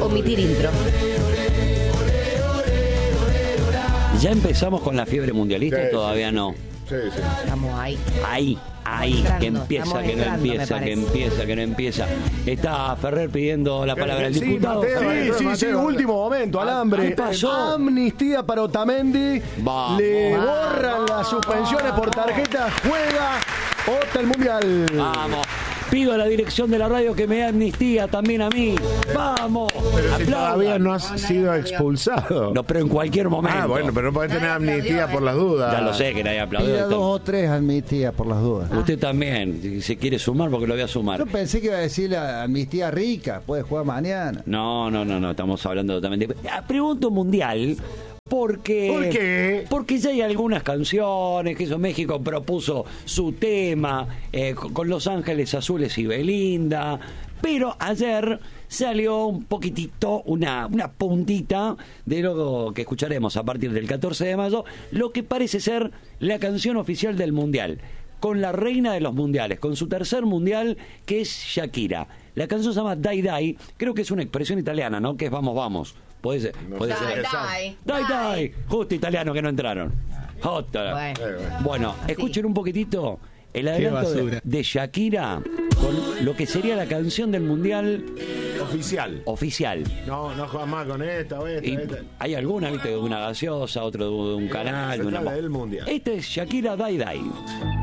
omitir intro. ¿Ya empezamos con la fiebre mundialista? Sí, Todavía no. Sí. Estamos ahí. Ahí, Entrando, que empieza, estamos que no entrando, empieza, me que parece. empieza, que no empieza. Está Ferrer pidiendo la palabra al Sí, diputado. Mateo. Sí, último momento, alambre. ¿Qué pasó? Amnistía para Otamendi. Vamos. Le borran las suspensiones por tarjeta. Juega Ota el Mundial. Vamos. Pido a la dirección de la radio que me dé amnistía también a mí. Vamos. Pero si Aplaudan. todavía no has sido expulsado. No, pero en cualquier momento. Ah, bueno, pero no podés tener Nadie amnistía aplaudió, por las dudas. Ya lo sé que nadie Pida aplaudió. 2 o 3 amnistías por las dudas. Usted también, si se quiere sumar, porque lo voy a sumar. Yo pensé que iba a decir la amnistía rica, puede jugar mañana. No, estamos hablando totalmente. Pregunto mundial. Porque, ¿Por qué? Porque ya hay algunas canciones que eso México propuso su tema con Los Ángeles Azules y Belinda, pero ayer salió un poquitito, una puntita de lo que escucharemos a partir del 14 de mayo, lo que parece ser la canción oficial del Mundial, con la reina de los mundiales, con su tercer mundial, que es Shakira. La canción se llama Dai Dai, creo que es una expresión italiana, ¿no? Que es vamos, vamos. Puede ser. Dai. Justo italiano que no entraron. Otra. Bueno, escuchen un poquitito el adelanto de Shakira con lo que sería la canción del mundial Oficial. No juegas más con esta. Y hay alguna, viste, de una gaseosa, otro de un canal. se de una... trata del mundial. Este es Shakira Dai Dai.